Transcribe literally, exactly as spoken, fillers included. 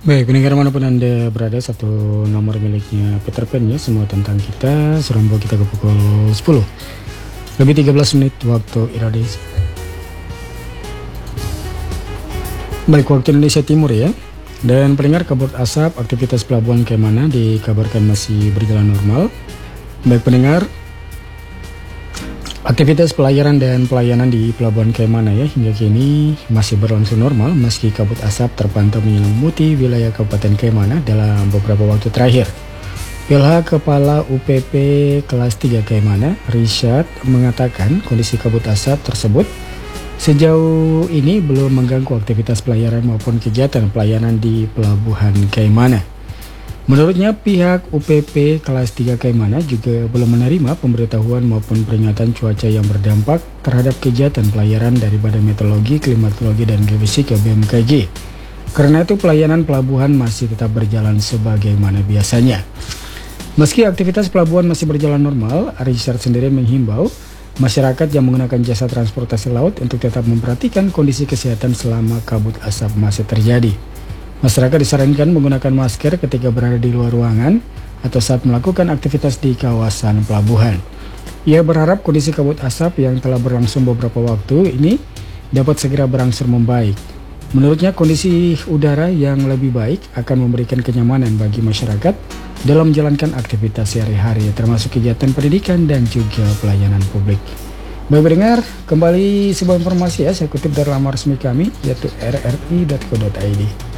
Baik, pendengar manapun Anda berada, satu nomor miliknya Peter Pan ya, semua tentang kita. Serembo kita ke pukul sepuluh lebih tiga belas menit waktu Indonesia. Baik, waktu Indonesia Timur ya. Dan pendengar, kabut asap aktivitas pelabuhan Kaimana dikabarkan masih berjalan normal. Baik pendengar, aktivitas pelayaran dan pelayanan di Pelabuhan Kaimana ya hingga kini masih berlangsung normal meski kabut asap terpantau menyelimuti wilayah Kabupaten Kaimana dalam beberapa waktu terakhir. Pihak Kepala U P P Kelas tiga Kaimana, Richard, mengatakan kondisi kabut asap tersebut sejauh ini belum mengganggu aktivitas pelayaran maupun kegiatan pelayanan di Pelabuhan Kaimana. Menurutnya, pihak U P P Kelas tiga Kaimana juga belum menerima pemberitahuan maupun peringatan cuaca yang berdampak terhadap kegiatan pelayaran dari Badan Meteorologi, Klimatologi, dan Geofisika B M K G. Karena itu, pelayanan pelabuhan masih tetap berjalan sebagaimana biasanya. Meski aktivitas pelabuhan masih berjalan normal, Richard sendiri menghimbau masyarakat yang menggunakan jasa transportasi laut untuk tetap memperhatikan kondisi kesehatan selama kabut asap masih terjadi. Masyarakat disarankan menggunakan masker ketika berada di luar ruangan atau saat melakukan aktivitas di kawasan pelabuhan. Ia berharap kondisi kabut asap yang telah berlangsung beberapa waktu ini dapat segera berangsur membaik. Menurutnya, kondisi udara yang lebih baik akan memberikan kenyamanan bagi masyarakat dalam menjalankan aktivitas sehari-hari, termasuk kegiatan pendidikan dan juga pelayanan publik. Baik pendengar, kembali sebuah informasi ya, saya kutip dari laman resmi kami, yaitu r r i dot co dot i d.